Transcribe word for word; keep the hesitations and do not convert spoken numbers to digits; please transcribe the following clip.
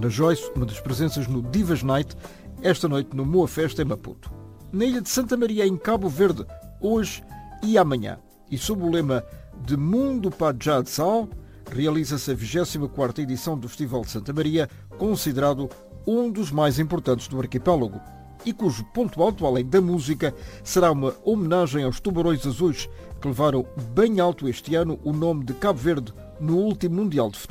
Ana Joyce, uma das presenças no Divas Night, esta noite no Moa Festa em Maputo. Na ilha de Santa Maria, em Cabo Verde, hoje e amanhã. E sob o lema de Mundo Pajad Sal, realiza-se a vigésima quarta edição do Festival de Santa Maria, considerado um dos mais importantes do arquipélago, e cujo ponto alto, além da música, será uma homenagem aos tubarões azuis que levaram bem alto este ano o nome de Cabo Verde no último Mundial de Futebol.